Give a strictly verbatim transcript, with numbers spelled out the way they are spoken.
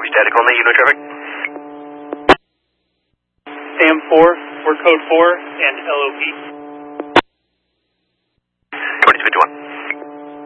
static on the unit traffic. Sam four, we're code four and L O P.